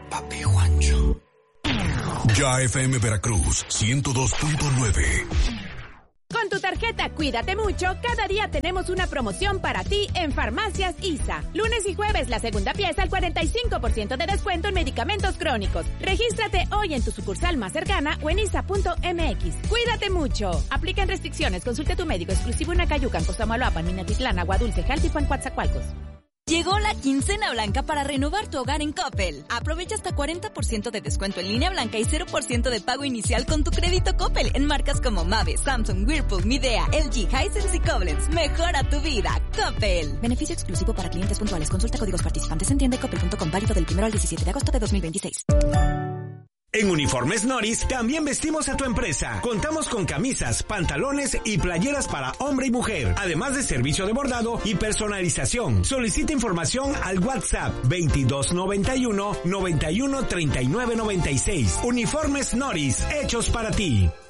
Papi Juancho. Ya FM Veracruz 102.9. Con tu tarjeta Cuídate Mucho, cada día tenemos una promoción para ti en Farmacias ISA. Lunes y jueves, la segunda pieza al 45% de descuento en medicamentos crónicos. Regístrate hoy en tu sucursal más cercana o en isa.mx. Cuídate Mucho. Aplican restricciones. Consulte a tu médico exclusivo en Acayucan, Cosamaloapan, Minatitlán, Agua Dulce, Jaltipan, Coatzacoalcos. Llegó la quincena blanca para renovar tu hogar en Coppel. Aprovecha hasta 40% de descuento en línea blanca y 0% de pago inicial con tu crédito Coppel en marcas como Mave, Samsung, Whirlpool, Midea, LG, Hisense y Koblenz. Mejora tu vida, Coppel. Beneficio exclusivo para clientes puntuales. Consulta códigos participantes en tienda.coppel.com, válido del 1 al 17 de agosto de 2026. En Uniformes Noris también vestimos a tu empresa. Contamos con camisas, pantalones y playeras para hombre y mujer, además de servicio de bordado y personalización. Solicita información al WhatsApp 2291 91 39 96. Uniformes Noris, hechos para ti.